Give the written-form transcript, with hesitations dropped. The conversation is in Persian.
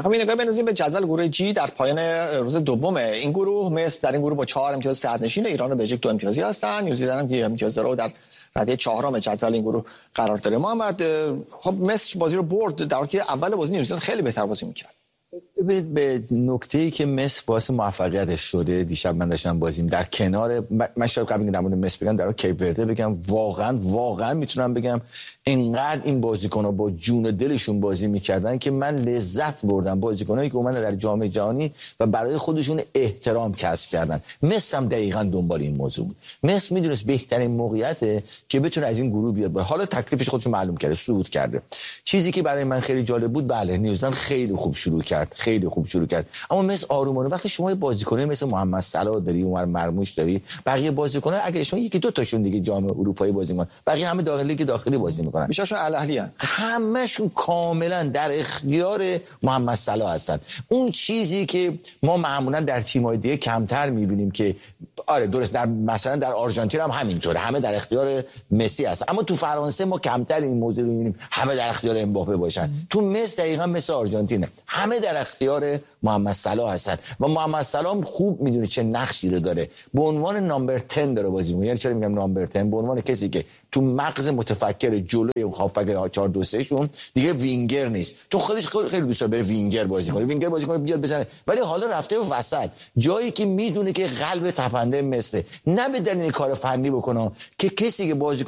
خب این نگاه بنازیم به جدول گروه جی در پایان روز دوم این گروه. مصر در این گروه با 4 امتیاز صدرنشین، ایران و بلژیک 2 امتیازی هستن، نیوزیلند هم 1 امتیاز داره و در رده چهارم جدول این گروه قرار داره. محمد، خب مصر بازی رو برد در حالی که اول بازی نیوزیلند خیلی بهتر بازی می‌کرد. ببینید به نکته‌ای که مصر باعث موفقیتش شده، دیشب من داشتم بازیم در کنار، من شاید قبل اینکه در مورد مصر بگم در کیپ ورده بگم، واقعا میتونم بگم اینقدر این بازیکن‌ها با جون و دلشون بازی میکردن که من لذت بردم. بازیکنایی که اومدن در جام جهانی و برای خودشون احترام کسب کردن. مصر هم دقیقاً دنبال این موضوع بود. مصر میدونست بهترین موقعیته که بتونه از این گروه بیاد. حالا تکلیفش خودش معلوم کرده، صعود کرده. چیزی که برای من خیلی جالب بود، بله نیوزیلند خیلی خوب شروع کرد، اما مصر آرومانه. وقتی شما بازیکنای مثل محمد صلاح داری، عمر مرموش داری، بقیه بازیکن‌ها اگه شما یکی دو تاشون دیگه جام اروپایی بازی می‌کنن، بقیه همه داخلی بازی می‌کنن، بیشترشون الاهلیان، همشون کاملا در اختیار محمد صلاح هستن. اون چیزی که ما معمولا در تیم‌های دیگه کمتر می‌بینیم که آره درست، در مثلا در آرژانتین هم همینطوره، همه در اختیار مسی هستن، اما تو فرانسه ما کمتر این موضوع رو می‌بینیم همه در اختیار امباپه باشن. تو مصر دقیقاً مثل آرژانتینه، همه در اختیار محمد صلاح هستن و محمد صلاح خوب میدونه چه نقشی رو داره. به عنوان نامبر 10 داره بازی می‌کنه. یعنی چرا میگم نامبر 10؟ به عنوان کسی که تو مغز متفکر جلوی هافبک 4-2-3 شون دیگه وینگر نیست، چون خودش خیلی دوست داره بره وینگر بازی کنه بیاد بزنه، ولی حالا رفته وسط جایی که میدونه که قلب تپنده مصر، نه به دلیل کار فنی بکنه که کسی که بازی